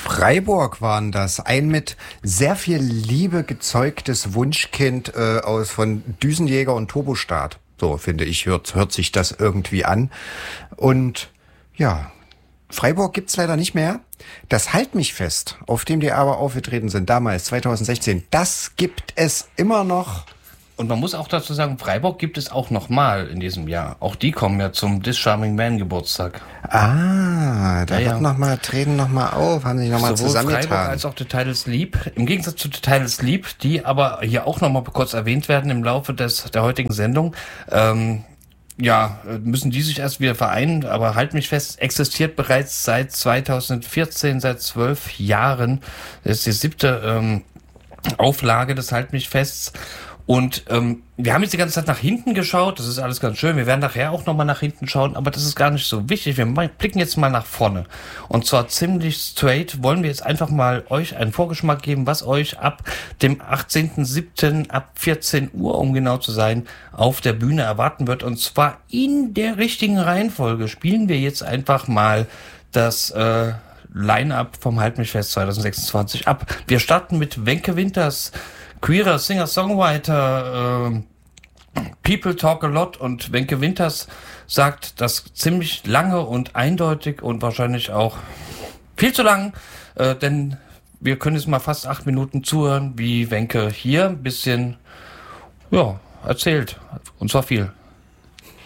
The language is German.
Freiburg waren das. Ein mit sehr viel Liebe gezeugtes Wunschkind von Düsenjäger und Turbostart. So, finde ich, hört sich das irgendwie an. Und ja, Freiburg gibt's leider nicht mehr. Das Halt mich fest, auf dem die aber aufgetreten sind, damals 2016, das gibt es immer noch. Und man muss auch dazu sagen, Freiburg gibt es auch nochmal in diesem Jahr. Auch die kommen ja zum This Charming Man Geburtstag. Da treten nochmal auf, haben sich nochmal zusammengetan. Sowohl Freiburg als auch Total Sleep. Im Gegensatz zu Total Sleep, die aber hier auch nochmal kurz erwähnt werden im Laufe der heutigen Sendung, müssen die sich erst wieder vereinen, aber halt mich fest, existiert bereits seit 2014, seit 12 Jahren. Das ist die 7. Auflage des Halt mich Fests. Und wir haben jetzt die ganze Zeit nach hinten geschaut, das ist alles ganz schön, wir werden nachher auch nochmal nach hinten schauen, aber das ist gar nicht so wichtig, wir blicken jetzt mal nach vorne. Und zwar ziemlich straight wollen wir jetzt einfach mal euch einen Vorgeschmack geben, was euch ab dem 18.07. ab 14 Uhr, um genau zu sein, auf der Bühne erwarten wird. Und zwar in der richtigen Reihenfolge spielen wir jetzt einfach mal das Line-Up vom Halt mich fest 2026 ab. Wir starten mit Wenke Winters, queerer Singer-Songwriter, People Talk a Lot, und Wenke Winters sagt das ziemlich lange und eindeutig und wahrscheinlich auch viel zu lang, denn wir können jetzt mal fast 8 Minuten zuhören, wie Wenke hier ein bisschen erzählt, und zwar viel.